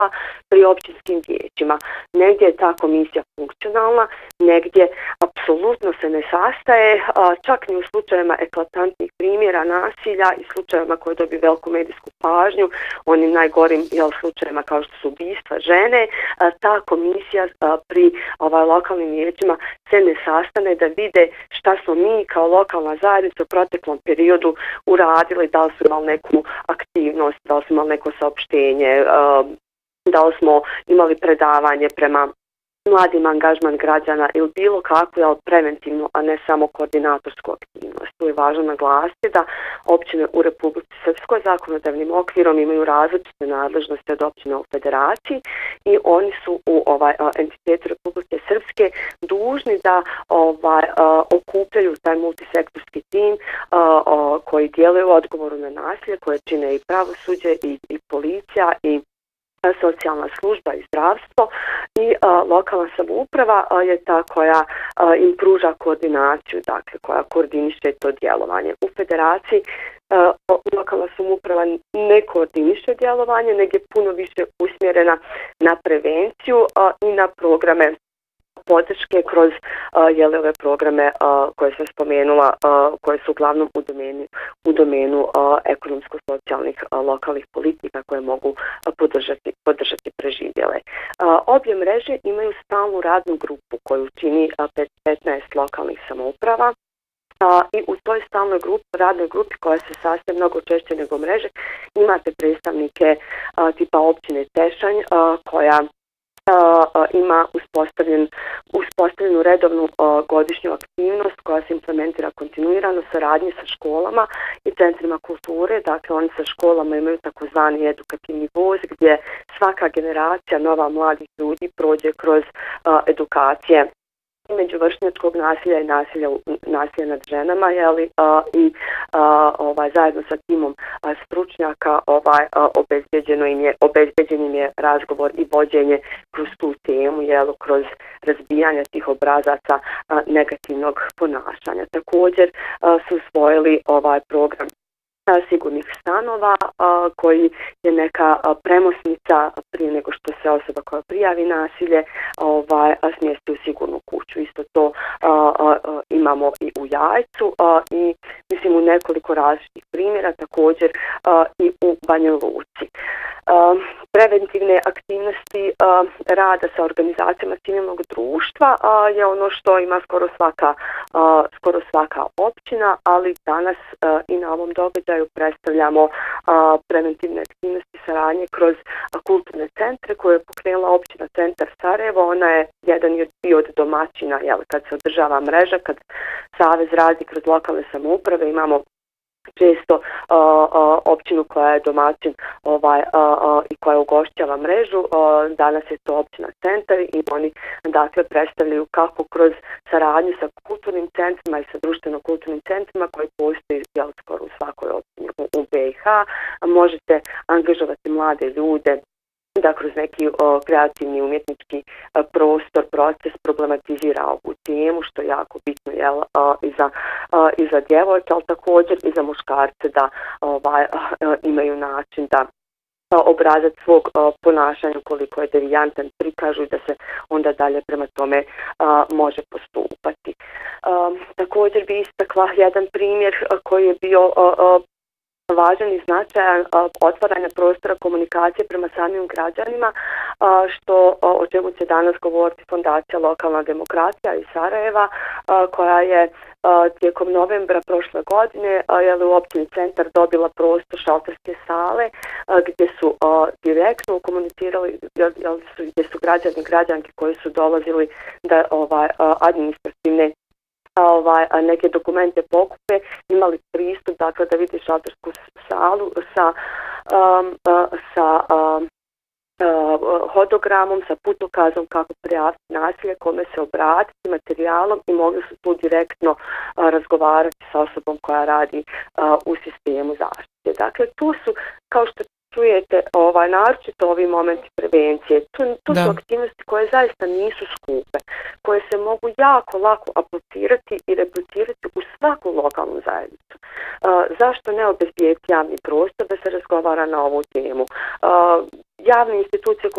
pri općinskim vijećima. Negdje je ta komisija funkcionalna, negdje apsolutno se ne sastaje, čak ni u slučajevima eklatantnih primjera nasilja i slučajevima koji dobiju veliku medijsku pažnju, onim najgorim slučajevima kao što su ubistva žene, ta komisija pri lokalnim vijećima se ne sastane da vide šta smo mi kao lokalna zajednica u proteklom periodu uradili, da li su imali neku aktivnost, da li su imali neko saopštenje, da li smo imali predavanje prema mladim, angažman građana ili bilo kakvu preventivnu, a ne samo koordinatorsku aktivnost. Tu je važno naglasiti da općine u Republici Srpskoj zakonodavnim okvirom imaju različite nadležnosti od općina u federaciji i oni su u entitetu Republike Srpske dužni da okupljaju taj multisektorski tim koji djeluje u odgovoru na nasilje, koje čine i pravosuđe i policija i socijalna služba i zdravstvo i lokalna samouprava je ta koja im pruža koordinaciju, dakle koja koordiniše to djelovanje. U federaciji lokalna samouprava ne koordiniše djelovanje, nego je puno više usmjerena na prevenciju i na programe podrške kroz ove programe koje sam spomenula, koje su uglavnom u domenu ekonomsko-socijalnih lokalnih politika koje mogu podržati preživjele. Obje mreže imaju stalnu radnu grupu koju čini 15 lokalnih samouprava. I u toj stalnoj radnoj grupi koja se sastaje mnogo češće nego mreže imate predstavnike tipa općine Tešanj koja ima uspostavljenu redovnu godišnju aktivnost koja se implementira kontinuirano saradnje sa školama i centrima kulture. Dakle, oni sa školama imaju takozvani edukativni voz gdje svaka generacija nova mladih ljudi prođe kroz edukacije među vršnjačkog nasilja i nasilja nad ženama, i zajedno sa timom stručnjaka obezbeđen im je razgovor i vođenje kroz tu temu, kroz razbijanje tih obrazaca negativnog ponašanja. Također su usvojili program sigurnih stanova koji je neka premosnica prije nego što se osoba koja prijavi nasilje smjesti u sigurnu kuću. Isto to imamo i u Jajcu i mislim u nekoliko različitih primjera, također i u Banja Luci. Preventivne aktivnosti rada sa organizacijama civilnog društva je ono što ima skoro svaka općina, ali danas i na ovom događaju predstavljamo preventivne aktivnosti saradnje kroz kulturne centre koje je pokrenula općina Centar Sarajevo. Ona je jedan i od domaćina kad se održava mreža, kad Savez radi kroz lokalne samouprave, imamo često općinu koja je domaćin i koja ugošćava mrežu. Danas je to općina Centar i oni dakle predstavljaju kako kroz saradnju sa kulturnim centrima i sa društveno-kulturnim centrima koji postoji skoro u svakoj općini u BiH. Možete angažovati mlade ljude da kroz neki kreativni umjetnički prostor, proces problematizira ovu temu, što je jako bitno i za djevojke, ali također i za muškarce da imaju način da obrazac svog ponašanja koliko je devijantan prikažu i da se onda dalje prema tome može postupati. Također bi istakla jedan primjer koji je bio važan i značajan otvaranja prostora komunikacije prema samim građanima, o čemu će danas govoriti Fondacija Lokalna demokracija iz Sarajeva, koja je tijekom novembra prošle godine u općini Centar dobila prostor šalterske sale gdje su direktno komunicirali, gdje su građani i građanke koji su dolazili da administrativne neke dokumente pokupe, imali pristup dakle da vidi šaltersku salu sa hodogramom, sa putokazom kako prijaviti nasilje, kome se obratiti, materijalom i mogli su tu direktno razgovarati sa osobom koja radi u sistemu zaštite. Dakle, tu su, kao što čujete, naročito ovi momenti prevencije. Tu su aktivnosti koje zaista nisu skupe, koje se mogu jako lako aplicirati i replicirati u svaku lokalnu zajednicu. Zašto ne obezbijeti javni prostor da se razgovara na ovu temu? Javne institucije